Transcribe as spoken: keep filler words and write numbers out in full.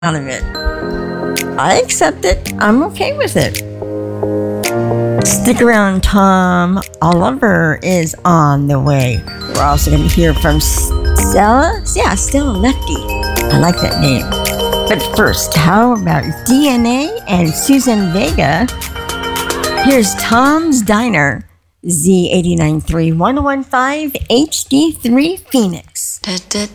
out of it. I accept it. I'm okay with it. Stick around, Tom. Oliver is on the way. We're also going to hear from Stella. Yeah, Stella Lefty. I like that name. But first, how about D N A and Susan Vega? Here's Tom's Diner, Z eight nine three one one five H D three Phoenix. Da, da,